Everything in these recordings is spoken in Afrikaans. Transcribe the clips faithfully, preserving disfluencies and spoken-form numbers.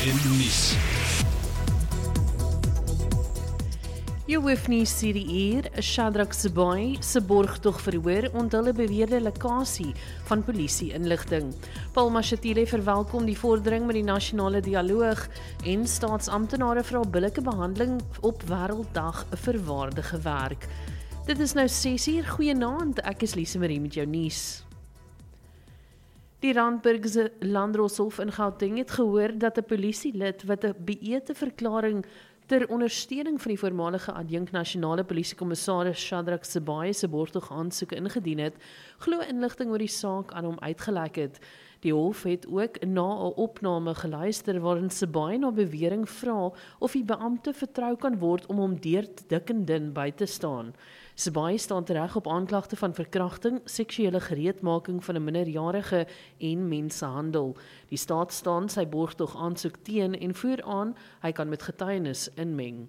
en nuus. Jou hoofnuus hierdie uur, Shadrack Sibay se borgtog verhoor onthul 'n beweerde lekasie van polisie-inligting. Paul Mashatile verwelkom die vordering met die nasionale dialoog en staatsamptenare vra billike behandeling op Wêrelddag vir waardige werk. Dit is nou ses uur, goeienaand, ek is Lise Marie met jou nuus. Die Randburgse Landdroshof in Gauteng het gehoor dat 'n polisielid wat 'n beëte verklaring ter ondersteuning van die voormalige adjunk nasionale polisiekommissaris Shadrack Sibay se borgtog aansoek ingedien het, glo inligting oor die saak aan hom uitgelek het. Die hof het ook na 'n opname geluister waarin Sibay na bewering vra of die beampte vertrou kan word om hom deur dik en dun by te staan. Sibay staan tereg op aanklagte van verkrachting, seksuele gereedmaking van 'n minderjarige en mensenhandel. Die staat staan sy borgtog aansoek teen en voer aan hy kan met getuienis inmeng.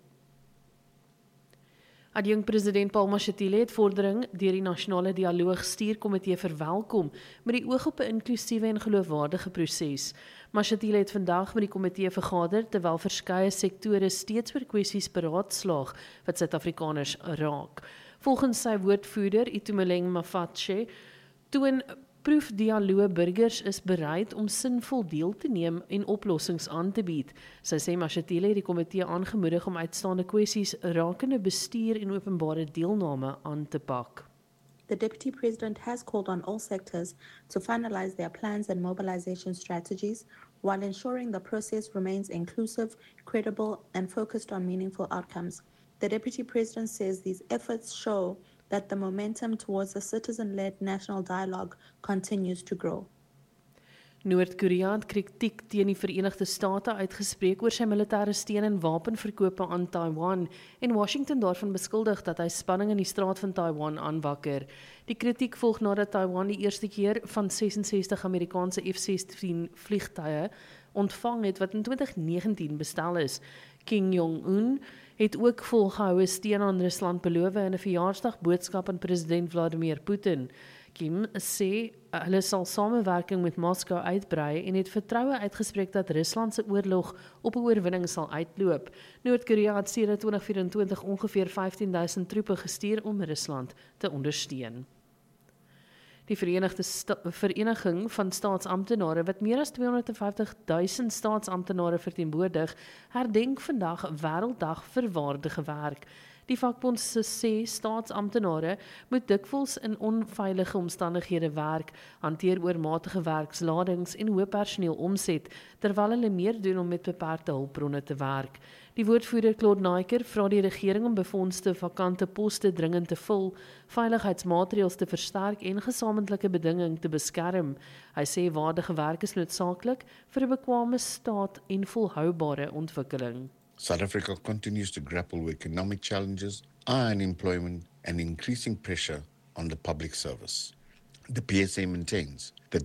Adjunk-president Paul Mashatile het vordering deur die nasionale dialoog stuurkomitee verwelkom met die oog op 'n inklusiewe en geloofwaardige proses. Mashatile het vandag met die komitee vergader terwyl verskeie sektore steeds oor kwessies beraadslaag wat Suid-Afrikaners raak. Volgens sy woordvoerder Itumeleng Mafatshe, toon proefdialoog burgers is bereid om sinvol deel te neem en oplossings aan te bied. Sy sê Mashatile het die komitee aangemoedig om uitstaande kwessies rakende bestuur en openbare deelname aan te pak. The Deputy President has called on all sectors to finalize their plans and mobilization strategies while ensuring the process remains inclusive, credible, and focused on meaningful outcomes. The Deputy President says these efforts show that the momentum towards a citizen-led national dialogue continues to grow. Noord-Korea het kritiek teen die Verenigde State uitgespreek oor sy militêre steun en wapenverkope aan Taiwan en Washington daarvan beskuldig dat hy spanning in die straat van Taiwan aanwakker. Die kritiek volg nadat Taiwan die eerste keer van ses en sestig Amerikaanse F sestien vliegtuie ontvang het wat in twintig negentien bestel is. Kim Jong-un het ook volgehoue steun aan Rusland beloof in 'n verjaarsdagboodskap aan president Vladimir Putin. Kim sê hulle sal samewerking met Moskou uitbrei en het vertroue uitgespreek dat Rusland se oorlog op 'n oorwinning sal uitloop. Noord-Korea het sedert twintig vyf en twintig ongeveer vyftien duisend troepe gestuur om Rusland te ondersteun. Die Verenigde Sta- Vereniging van Staatsamptenare, wat meer as tweehonderdvyftig duisend staatsamptenare verteenwoordig, herdenk vandag Wêrelddag vir waardige werk. Die vakbond sê staatsamptenare moet dikwels in onveilige omstandighede werk, hanteer oormatige werksladings en hoë personeel omset, terwyl hulle meer doen om met beperkte hulpbronne te werk. Die woordvoerder Claude Naiker vra die regering om befondsde vakante poste dringend te vul, veiligheidsmaatreëls te versterk en gesamentlike bedinging te beskerm. Hy sê waardige werk is noodsaaklik vir 'n bekwame staat en volhoubare ontwikkeling. South Africa continues to grapple with economic challenges, high unemployment, and increasing pressure on the public service. The P S A maintains that